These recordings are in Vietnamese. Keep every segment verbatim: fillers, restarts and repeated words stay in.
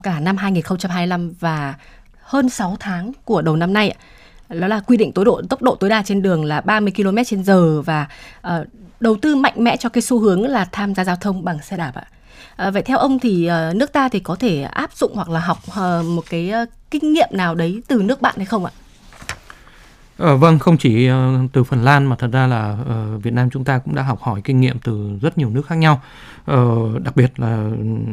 cả năm hai nghìn không trăm hai mươi lăm và hơn sáu tháng của đầu năm nay, đó là quy định tối độ tốc độ tối đa trên đường là ba mươi ki lô mét trên giờ và uh, đầu tư mạnh mẽ cho cái xu hướng là tham gia giao thông bằng xe đạp ạ. Uh, vậy theo ông thì uh, nước ta thì có thể áp dụng hoặc là học uh, một cái uh, kinh nghiệm nào đấy từ nước bạn hay không ạ? Ờ, vâng, không chỉ uh, từ Phần Lan mà thật ra là uh, Việt Nam chúng ta cũng đã học hỏi kinh nghiệm từ rất nhiều nước khác nhau. Uh, đặc biệt là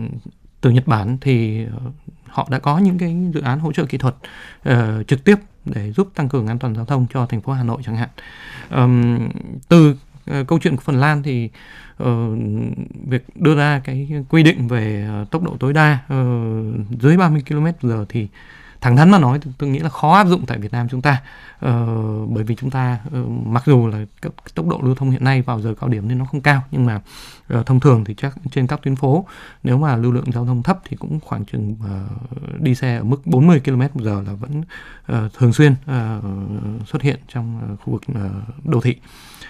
từ Nhật Bản thì uh, họ đã có những cái dự án hỗ trợ kỹ thuật uh, trực tiếp để giúp tăng cường an toàn giao thông cho thành phố Hà Nội chẳng hạn. Um, từ uh, câu chuyện của Phần Lan thì uh, việc đưa ra cái quy định về uh, tốc độ tối đa uh, dưới ba mươi ki lô mét trên giờ thì thẳng thắn mà nói tôi nghĩ là khó áp dụng tại Việt Nam chúng ta, ờ, bởi vì chúng ta uh, mặc dù là cái tốc độ lưu thông hiện nay vào giờ cao điểm nên nó không cao, nhưng mà uh, thông thường thì chắc trên các tuyến phố nếu mà lưu lượng giao thông thấp thì cũng khoảng chừng uh, đi xe ở mức bốn mươi ki lô mét trên giờ là vẫn uh, thường xuyên uh, xuất hiện trong uh, khu vực uh, đô thị.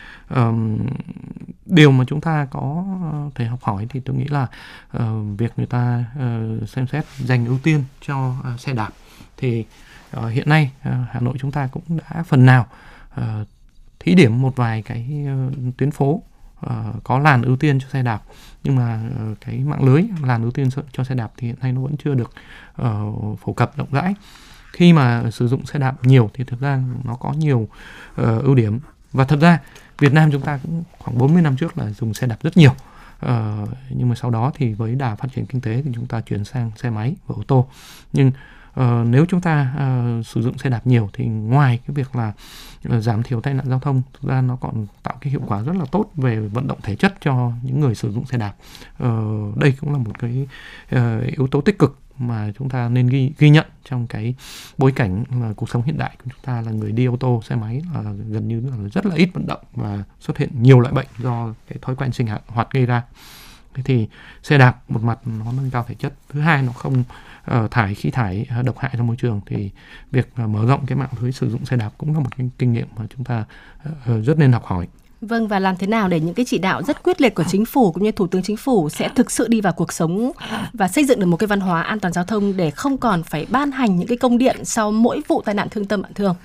Um, điều mà chúng ta có thể học hỏi thì tôi nghĩ là uh, việc người ta uh, xem xét dành ưu tiên cho uh, xe đạp thì uh, hiện nay uh, Hà Nội chúng ta cũng đã phần nào uh, thí điểm một vài cái uh, tuyến phố uh, có làn ưu tiên cho xe đạp, nhưng mà uh, cái mạng lưới làn ưu tiên cho xe đạp thì hiện nay nó vẫn chưa được uh, phổ cập rộng rãi. Khi mà sử dụng xe đạp nhiều thì thực ra nó có nhiều uh, ưu điểm, và thật ra Việt Nam chúng ta cũng khoảng bốn mươi năm trước là dùng xe đạp rất nhiều, ờ, nhưng mà sau đó thì với đà phát triển kinh tế thì chúng ta chuyển sang xe máy và ô tô. Nhưng ờ, nếu chúng ta ờ, sử dụng xe đạp nhiều thì ngoài cái việc là uh, giảm thiểu tai nạn giao thông, thực ra nó còn tạo cái hiệu quả rất là tốt về vận động thể chất cho những người sử dụng xe đạp. Ờ, đây cũng là một cái uh, yếu tố tích cực mà chúng ta nên ghi, ghi nhận trong cái bối cảnh là cuộc sống hiện đại của chúng ta là người đi ô tô, xe máy là gần như là rất là ít vận động và xuất hiện nhiều loại bệnh do cái thói quen sinh hoạt gây ra. Thế thì xe đạp một mặt nó nâng cao thể chất, thứ hai nó không uh, thải khí thải uh, độc hại ra môi trường, thì việc uh, mở rộng cái mạng lưới sử dụng xe đạp cũng là một cái kinh nghiệm mà chúng ta uh, rất nên học hỏi. Vâng, và làm thế nào để những cái chỉ đạo rất quyết liệt của chính phủ cũng như Thủ tướng Chính phủ sẽ thực sự đi vào cuộc sống và xây dựng được một cái văn hóa an toàn giao thông để không còn phải ban hành những cái công điện sau mỗi vụ tai nạn thương tâm bạn thưa ông?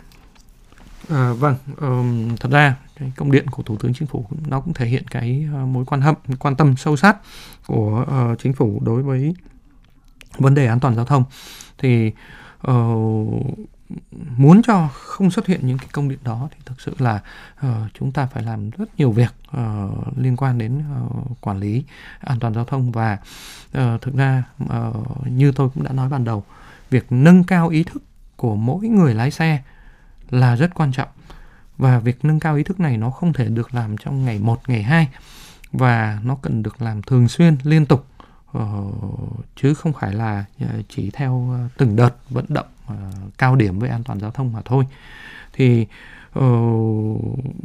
À, vâng, um, thật ra cái công điện của Thủ tướng Chính phủ nó cũng thể hiện cái uh, mối quan hâm, quan tâm sâu sát của uh, Chính phủ đối với vấn đề an toàn giao thông. Thì uh, muốn cho không xuất hiện những cái công điện đó thì thực sự là uh, chúng ta phải làm rất nhiều việc uh, liên quan đến uh, quản lý an toàn giao thông. Và uh, thực ra uh, như tôi cũng đã nói ban đầu, việc nâng cao ý thức của mỗi người lái xe là rất quan trọng, và việc nâng cao ý thức này nó không thể được làm trong ngày một, ngày hai, và nó cần được làm thường xuyên, liên tục, uh, chứ không phải là chỉ theo từng đợt vận động uh, cao điểm về an toàn giao thông mà thôi. Thì uh,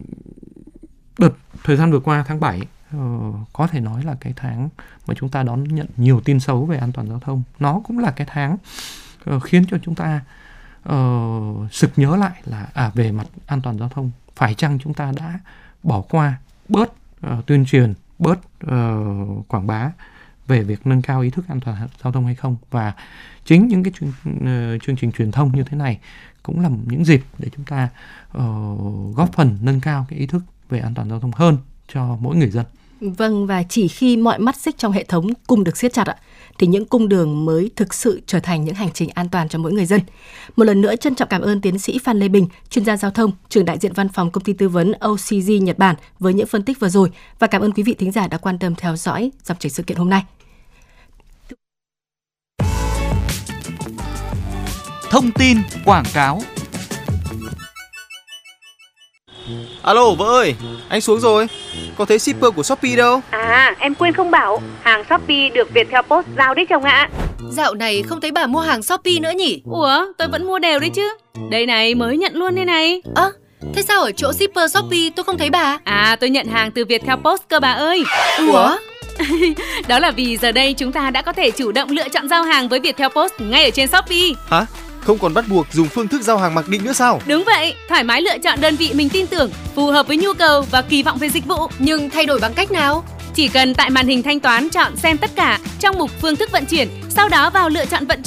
đợt thời gian vừa qua tháng bảy uh, có thể nói là cái tháng mà chúng ta đón nhận nhiều tin xấu về an toàn giao thông. Nó cũng là cái tháng uh, khiến cho chúng ta uh, sực nhớ lại là à, về mặt an toàn giao thông phải chăng chúng ta đã bỏ qua, bớt uh, tuyên truyền, bớt uh, quảng bá về việc nâng cao ý thức an toàn giao thông hay không. Và chính những cái chương, uh, chương trình truyền thông như thế này cũng là những dịp để chúng ta uh, góp phần nâng cao cái ý thức về an toàn giao thông hơn cho mỗi người dân. Vâng, và chỉ khi mọi mắt xích trong hệ thống cùng được siết chặt ạ, thì những cung đường mới thực sự trở thành những hành trình an toàn cho mỗi người dân. Một lần nữa trân trọng cảm ơn tiến sĩ Phan Lê Bình, chuyên gia giao thông, trưởng đại diện văn phòng công ty tư vấn o xê giê Nhật Bản với những phân tích vừa rồi, và cảm ơn quý vị thính giả đã quan tâm theo dõi dòng chảy sự kiện hôm nay. Thông tin quảng cáo. Alo vợ ơi, anh xuống rồi. Có thấy shipper của Shopee đâu? À, em quên không bảo, hàng Shopee được Viettel Post giao đấy chồng ạ. Dạo này không thấy bà mua hàng Shopee nữa nhỉ? Ủa, tôi vẫn mua đều đấy chứ. Đây này, mới nhận luôn đây này. Ơ, à, thế sao ở chỗ shipper Shopee tôi không thấy bà? À, tôi nhận hàng từ Viettel Post cơ bà ơi. Ủa? Đó là vì giờ đây chúng ta đã có thể chủ động lựa chọn giao hàng với Viettel Post ngay ở trên Shopee. Hả? Không còn bắt buộc dùng phương thức giao hàng mặc định nữa sao? Đúng vậy, thoải mái lựa chọn đơn vị mình tin tưởng, phù hợp với nhu cầu và kỳ vọng về dịch vụ. Nhưng thay đổi bằng cách nào? Chỉ cần tại màn hình thanh toán chọn xem tất cả, trong mục phương thức vận chuyển, Sau đó vào lựa chọn vận